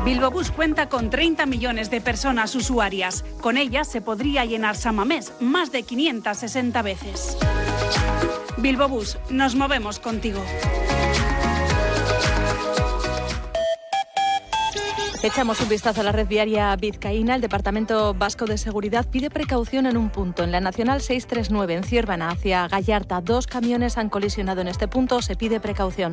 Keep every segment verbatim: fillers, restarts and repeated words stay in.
Bilbobús cuenta con treinta millones de personas usuarias. Con ellas se podría llenar San Mamés más de quinientas sesenta veces. Bilbobús, nos movemos contigo. Echamos un vistazo a la red viaria vizcaína. El Departamento Vasco de Seguridad pide precaución en un punto. En la Nacional seiscientos treinta y nueve, en Ciervana, hacia Gallarta, dos camiones han colisionado en este punto. Se pide precaución.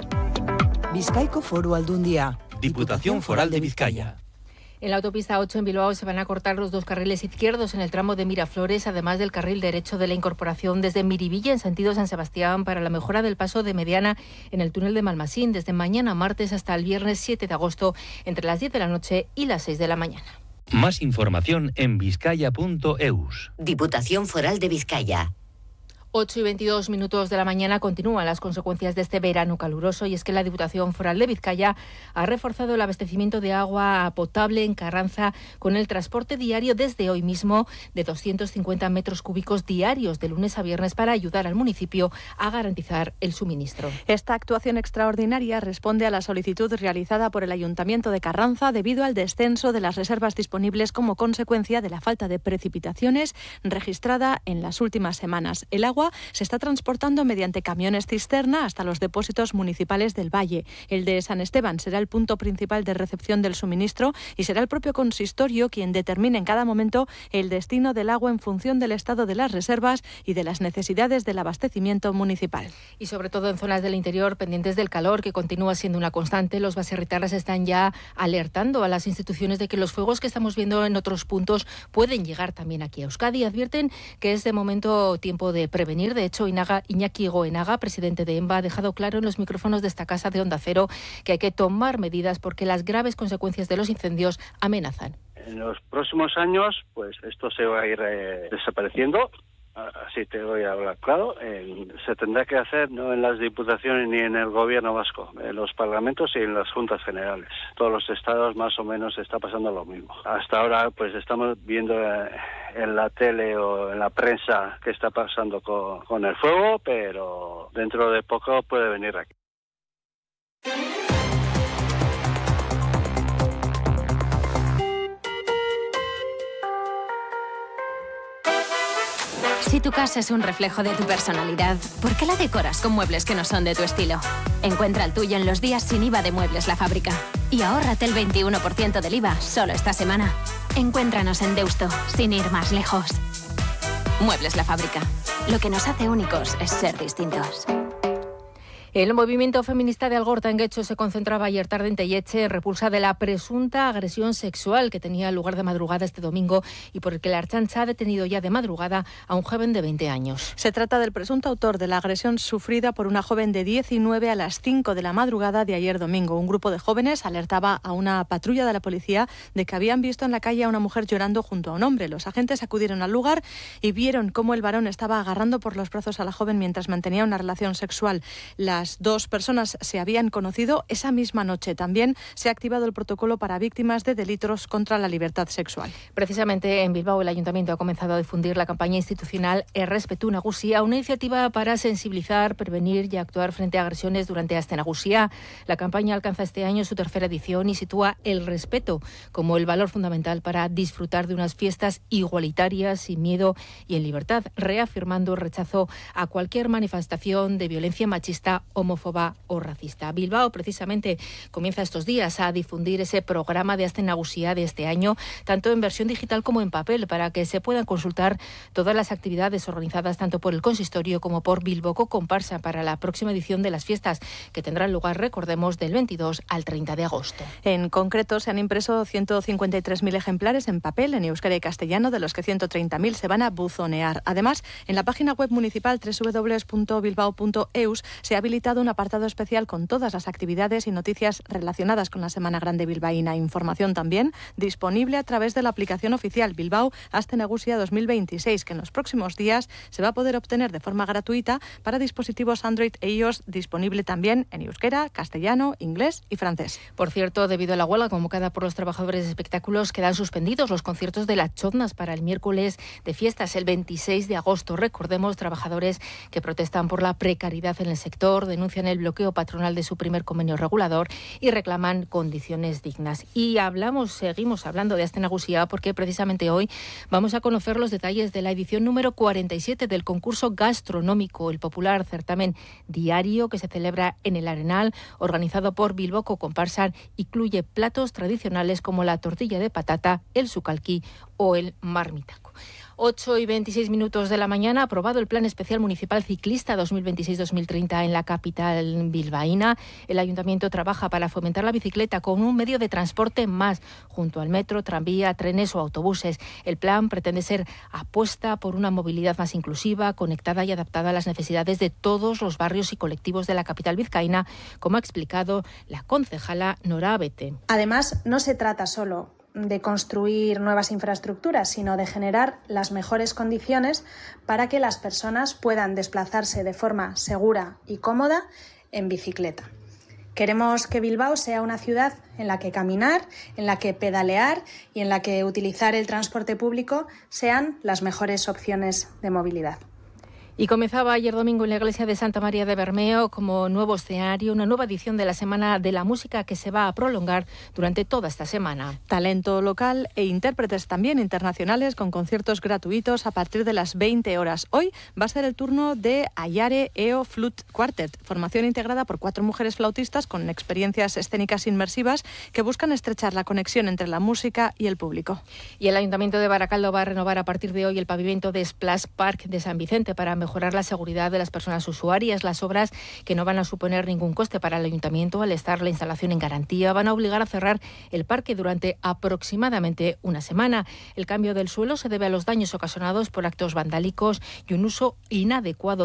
Bizkaiko Foru Aldundia. Diputación Foral de Vizcaya. En la autopista ocho en Bilbao se van a cortar los dos carriles izquierdos en el tramo de Miraflores, además del carril derecho de la incorporación desde Miribilla en sentido San Sebastián para la mejora del paso de mediana en el túnel de Malmasín desde mañana martes hasta el viernes siete de agosto entre las diez de la noche y las seis de la mañana. Más información en vizcaya punto eus. Diputación Foral de Vizcaya. ocho y veintidós minutos de la mañana continúan las consecuencias de este verano caluroso y es que la Diputación Foral de Vizcaya ha reforzado el abastecimiento de agua potable en Carranza con el transporte diario desde hoy mismo de doscientos cincuenta metros cúbicos diarios de lunes a viernes para ayudar al municipio a garantizar el suministro. Esta actuación extraordinaria responde a la solicitud realizada por el Ayuntamiento de Carranza debido al descenso de las reservas disponibles como consecuencia de la falta de precipitaciones registrada en las últimas semanas. El agua se está transportando mediante camiones cisterna hasta los depósitos municipales del Valle. El de San Esteban será el punto principal de recepción del suministro y será el propio consistorio quien determine en cada momento el destino del agua en función del estado de las reservas y de las necesidades del abastecimiento municipal. Y sobre todo en zonas del interior pendientes del calor, que continúa siendo una constante, los baserritarras están ya alertando a las instituciones de que los fuegos que estamos viendo en otros puntos pueden llegar también aquí a Euskadi. Advierten que es de momento tiempo de prevenir. De hecho, Inaga, Iñaki Goenaga, presidente de EMBA, ha dejado claro en los micrófonos de esta casa de Onda Cero que hay que tomar medidas porque las graves consecuencias de los incendios amenazan. En los próximos años, pues esto se va a ir eh, desapareciendo. Así te voy a hablar claro. Eh, se tendrá que hacer no en las diputaciones ni en el gobierno vasco, en los parlamentos y en las juntas generales. Todos los estados más o menos está pasando lo mismo. Hasta ahora pues estamos viendo eh, en la tele o en la prensa qué está pasando con, con el fuego, pero dentro de poco puede venir aquí. Si tu casa es un reflejo de tu personalidad, ¿por qué la decoras con muebles que no son de tu estilo? Encuentra el tuyo en los días sin I V A de Muebles La Fábrica. Y ahórrate el veintiuno por ciento del I V A solo esta semana. Encuéntranos en Deusto, sin ir más lejos. Muebles La Fábrica. Lo que nos hace únicos es ser distintos. El movimiento feminista de Algorta en Guecho se concentraba ayer tarde en Telleche en repulsa de la presunta agresión sexual que tenía lugar de madrugada este domingo y por el que la Ertzaintza ha detenido ya de madrugada a un joven de veinte años. Se trata del presunto autor de la agresión sufrida por una joven de diecinueve a las cinco de la madrugada de ayer domingo. Un grupo de jóvenes alertaba a una patrulla de la policía de que habían visto en la calle a una mujer llorando junto a un hombre. Los agentes acudieron al lugar y vieron cómo el varón estaba agarrando por los brazos a la joven mientras mantenía una relación sexual. Las Las dos personas se habían conocido esa misma noche. También se ha activado el protocolo para víctimas de delitos contra la libertad sexual. Precisamente en Bilbao el Ayuntamiento ha comenzado a difundir la campaña institucional Errespetu Nagusia, una iniciativa para sensibilizar, prevenir y actuar frente a agresiones durante Aste Nagusia. La campaña alcanza este año su tercera edición y sitúa el respeto como el valor fundamental para disfrutar de unas fiestas igualitarias, sin miedo y en libertad, reafirmando el rechazo a cualquier manifestación de violencia machista, homófoba o racista. Bilbao precisamente comienza estos días a difundir ese programa de Aste Nagusia de este año, tanto en versión digital como en papel, para que se puedan consultar todas las actividades organizadas tanto por el consistorio como por Bilboko Comparsa para la próxima edición de las fiestas, que tendrán lugar, recordemos, del veintidós al treinta de agosto. En concreto, se han impreso ciento cincuenta y tres mil ejemplares en papel, en euskera y castellano, de los que ciento treinta mil se van a buzonear. Además, en la página web municipal doble u doble u doble u punto bilbao punto eus se ha habilitado un apartado especial con todas las actividades y noticias relacionadas con la Semana Grande bilbaína. Información también disponible a través de la aplicación oficial Bilbao Aste Nagusia dos mil veintiséis, que en los próximos días se va a poder obtener de forma gratuita para dispositivos Android e iOS, disponible también en euskera, castellano, inglés y francés. Por cierto, debido a la huelga convocada por los trabajadores de espectáculos, quedan suspendidos los conciertos de las Chotnas para el miércoles de fiestas, el veintiséis de agosto. Recordemos, trabajadores que protestan por la precariedad en el sector, sector denuncian el bloqueo patronal de su primer convenio regulador y reclaman condiciones dignas. Y hablamos, seguimos hablando de Aste Nagusia porque precisamente hoy vamos a conocer los detalles de la edición número cuarenta y siete del concurso gastronómico, el popular certamen diario que se celebra en el Arenal, organizado por Bilboko Comparsan, incluye platos tradicionales como la tortilla de patata, el sucalquí o el marmitaco. ocho y veintiséis minutos de la mañana, aprobado el Plan Especial Municipal Ciclista dos mil veintiséis dos mil treinta en la capital bilbaína. El Ayuntamiento trabaja para fomentar la bicicleta como un medio de transporte más, junto al metro, tranvía, trenes o autobuses. El plan pretende ser apuesta por una movilidad más inclusiva, conectada y adaptada a las necesidades de todos los barrios y colectivos de la capital vizcaína, como ha explicado la concejala Nora Abete. Además, no se trata solo de construir nuevas infraestructuras, sino de generar las mejores condiciones para que las personas puedan desplazarse de forma segura y cómoda en bicicleta. Queremos que Bilbao sea una ciudad en la que caminar, en la que pedalear y en la que utilizar el transporte público sean las mejores opciones de movilidad. Y comenzaba ayer domingo en la iglesia de Santa María de Bermeo como nuevo escenario, una nueva edición de la Semana de la Música que se va a prolongar durante toda esta semana. Talento local e intérpretes también internacionales con conciertos gratuitos a partir de las veinte horas. Hoy va a ser el turno de Ayare Eo Flute Quartet, formación integrada por cuatro mujeres flautistas con experiencias escénicas inmersivas que buscan estrechar la conexión entre la música y el público. Y el Ayuntamiento de Baracaldo va a renovar a partir de hoy el pavimento de Splash Park de San Vicente para mejorar la seguridad de las personas usuarias. Las obras, que no van a suponer ningún coste para el ayuntamiento al estar la instalación en garantía, van a obligar a cerrar el parque durante aproximadamente una semana. El cambio del suelo se debe a los daños ocasionados por actos vandálicos y un uso inadecuado